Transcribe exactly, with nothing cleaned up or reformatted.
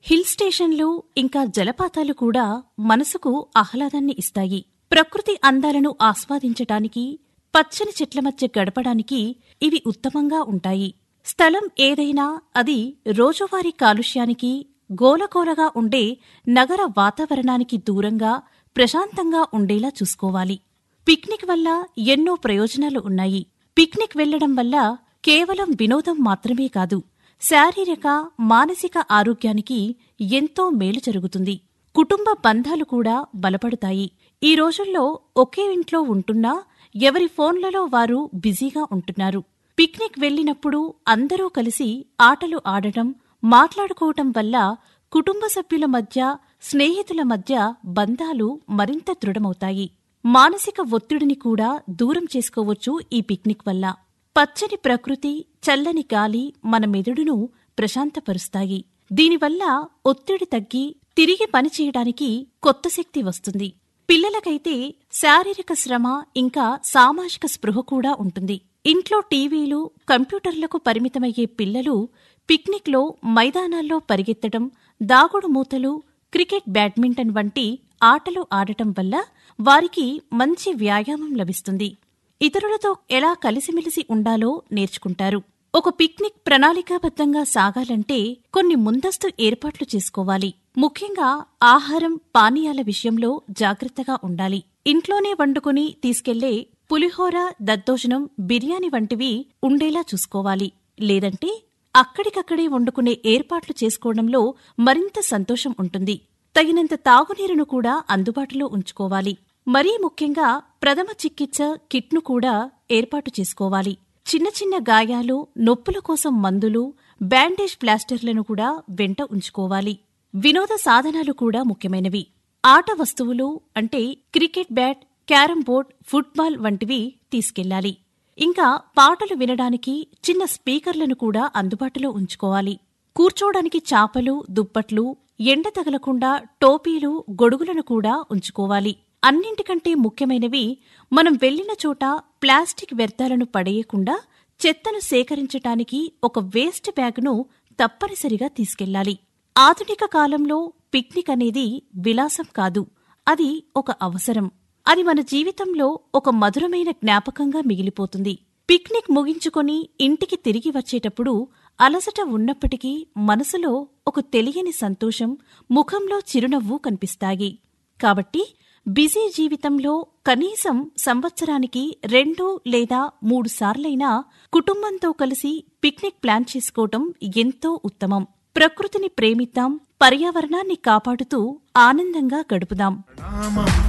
Hill స్టేషన్లు ఇంకా జలపాతాలు కూడా మనసుకు ఆహ్లాదాన్ని ఇస్తాయి. ప్రకృతి అందాలను ఆస్వాదించటానికి, పచ్చని చెట్ల మధ్య గడపడానికి ఇవి ఉత్తమంగా ఉంటాయి. స్థలం ఏదైనా అది రోజువారీ కాలుష్యానికి, గోలగోలగా ఉండే నగర వాతావరణానికి దూరంగా ప్రశాంతంగా ఉండేలా చూసుకోవాలి. పిక్నిక్ వల్ల ఎన్నో ప్రయోజనాలు ఉన్నాయి. పిక్నిక్ వెళ్లడం వల్ల కేవలం వినోదం మాత్రమే కాదు, శారీరక, మానసిక ఆరోగ్యానికి ఎంతో మేలు జరుగుతుంది. కుటుంబ బంధాలు కూడా బలపడతాయి. ఈ రోజుల్లో ఒకే ఇంట్లో ఉంటున్నా ఎవరి ఫోన్లలో వారు బిజీగా ఉంటున్నారు. పిక్నిక్ వెళ్లినప్పుడు అందరూ కలిసి ఆటలు ఆడటం, మాట్లాడుకోవటం వల్ల కుటుంబ సభ్యుల మధ్య, స్నేహితుల మధ్య బంధాలు మరింత దృఢమవుతాయి. మానసిక ఒత్తిడిని కూడా దూరం చేసుకోవచ్చు ఈ పిక్నిక్ వల్ల. పచ్చని ప్రకృతి, చల్లని గాలి మన మెదడును ప్రశాంతపరుస్తాయి. దీనివల్ల ఒత్తిడి తగ్గి తిరిగి పనిచేయడానికి కొత్త శక్తి వస్తుంది. పిల్లలకైతే శారీరక శ్రమ ఇంకా సామాజిక స్పృహ కూడా ఉంటుంది. ఇంట్లో టీవీలు, కంప్యూటర్లకు పరిమితమయ్యే పిల్లలు పిక్నిక్లో మైదానాల్లో పరిగెత్తడం, దాగుడు మూతలు, క్రికెట్, బ్యాడ్మింటన్ వంటి ఆటలు ఆడటం వల్ల వారికి మంచి వ్యాయామం లభిస్తుంది. ఇతరులతో ఎలా కలిసిమెలిసి ఉండాలో నేర్చుకుంటారు. ఒక పిక్నిక్ ప్రణాళికాబద్ధంగా సాగాలంటే కొన్ని ముందస్తు ఏర్పాట్లు చేసుకోవాలి. ముఖ్యంగా ఆహారం, పానీయాల విషయంలో జాగ్రత్తగా ఉండాలి. ఇంట్లోనే వండుకుని తీసుకెళ్లే పులిహోర, దద్దోజనం, బిర్యానీ వంటివి ఉండేలా చూసుకోవాలి. లేదంటే అక్కడికక్కడే వండుకునే ఏర్పాట్లు చేసుకోవడంలో మరింత సంతోషం ఉంటుంది. తగినంత తాగునీరును కూడా అందుబాటులో ఉంచుకోవాలి. మరీ ముఖ్యంగా ప్రథమ చికిత్స కిట్ను కూడా ఏర్పాటు చేసుకోవాలి. చిన్న చిన్న గాయాలు, నొప్పుల కోసం మందులు, బ్యాండేజ్, ప్లాస్టర్లను కూడా వెంట ఉంచుకోవాలి. వినోద సాధనాలు కూడా ముఖ్యమైనవి. ఆట వస్తువులు అంటే cricket bat, carrom board, football వంటివి తీసుకెళ్లాలి. ఇంకా పాటలు వినడానికి చిన్న స్పీకర్లను కూడా అందుబాటులో ఉంచుకోవాలి. కూర్చోడానికి చాపలు, దుప్పట్లు, ఎండ తగలకుండా టోపీలు, గొడుగులను కూడా ఉంచుకోవాలి. అన్నింటికంటే ముఖ్యమైనవి, మనం వెళ్లిన చోట ప్లాస్టిక్ వ్యర్థాలను పడేయకుండా చెత్తను సేకరించటానికి ఒక వేస్ట్ బ్యాగ్ను తప్పనిసరిగా తీసుకెళ్లాలి. ఆధునిక కాలంలో పిక్నిక్ అనేది విలాసం కాదు, అది ఒక అవసరం. అది మన జీవితంలో ఒక మధురమైన జ్ఞాపకంగా మిగిలిపోతుంది. పిక్నిక్ ముగించుకొని ఇంటికి తిరిగి వచ్చేటప్పుడు అలసట ఉన్నప్పటికీ మనసులో ఒక తెలియని సంతోషం, ముఖంలో చిరునవ్వు కనిపిస్తాయి. కాబట్టి బిజీ జీవితంలో కనీసం సంవత్సరానికి రెండు లేదా మూడు సార్లైనా కుటుంబంతో కలిసి పిక్నిక్ ప్లాన్ చేసుకోవటం ఎంతో ఉత్తమం. ప్రకృతిని ప్రేమిద్దాం, పర్యావరణాన్ని కాపాడుతూ ఆనందంగా గడుపుదాం.